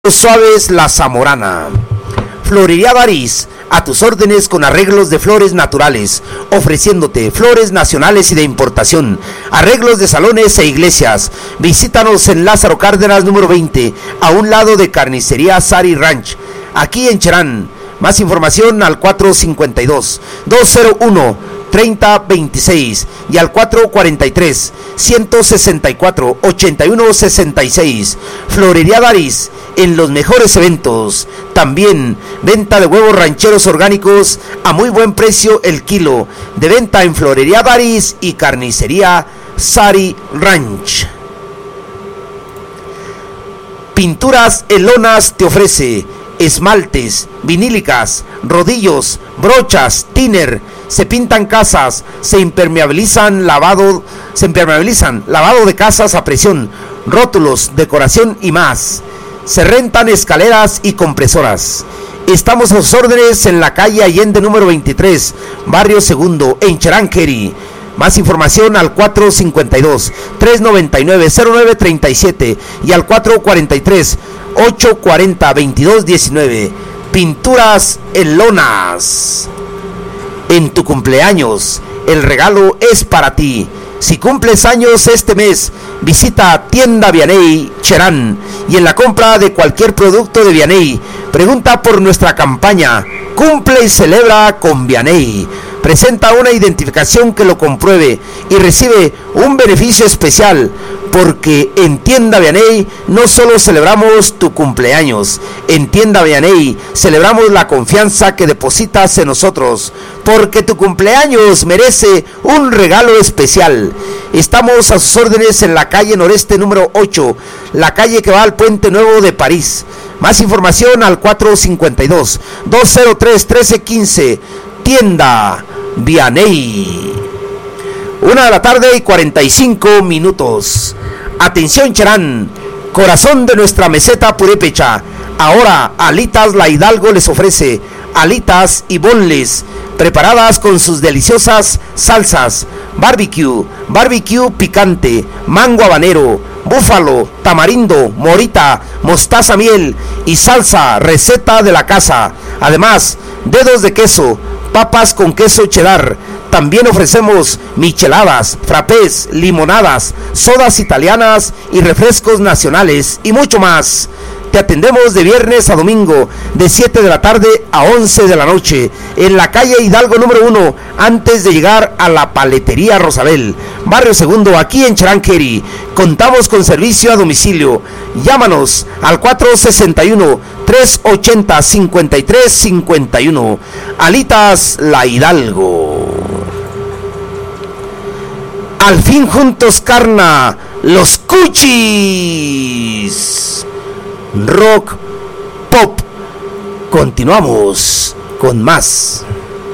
Suaves La Zamorana. Florería Baris, a tus órdenes con arreglos de flores naturales, ofreciéndote flores nacionales y de importación, arreglos de salones e iglesias. Visítanos en Lázaro Cárdenas número 20, a un lado de Carnicería Sari Ranch, aquí en Cherán. Más información al 452-201-3026 y al 443-164-8166. Florería Baris, en los mejores eventos. También venta de huevos rancheros orgánicos a muy buen precio el kilo. De venta en Florería Baris y Carnicería Sari Ranch. Pinturas Elonas te ofrece esmaltes, vinílicas, rodillos, brochas, thinner. Se pintan casas, se impermeabilizan, lavado de casas a presión, rótulos, decoración y más. Se rentan escaleras y compresoras. Estamos a sus órdenes en la calle Allende número 23, Barrio Segundo, en Cheranqueri. Más información al 452-399-0937 y al 443-840-2219. Pinturas Elonas. En tu cumpleaños, el regalo es para ti. Si cumples años este mes, visita Tienda Vianey Cherán y en la compra de cualquier producto de Vianey, pregunta por nuestra campaña Cumple y celebra con Vianey. Presenta una identificación que lo compruebe y recibe un beneficio especial, porque en Tienda Vianey no solo celebramos tu cumpleaños, en Tienda Vianey celebramos la confianza que depositas en nosotros, porque tu cumpleaños merece un regalo especial. Estamos a sus órdenes en la calle Noreste número 8, la calle que va al Puente Nuevo de París. Más información al 452-203-1315. Tienda Vianey. 1:45 p.m. Atención Cherán, corazón de nuestra meseta purépecha. Ahora Alitas La Hidalgo les ofrece alitas y bonles preparadas con sus deliciosas salsas: barbecue picante, mango habanero, búfalo, tamarindo, morita, mostaza, miel y salsa receta de la casa. Además, dedos de queso, papas con queso cheddar. También ofrecemos micheladas, frappés, limonadas, sodas italianas y refrescos nacionales y mucho más. Te atendemos de viernes a domingo, de 7 de la tarde a 11 de la noche, en la calle Hidalgo número 1, antes de llegar a la Paletería Rosabel, Barrio Segundo, aquí en Cheranqueri. Contamos con servicio a domicilio. Llámanos al 461-380-5351. Alitas La Hidalgo. Al fin juntos carna, los Cuchis. Rock, pop. Continuamos con más.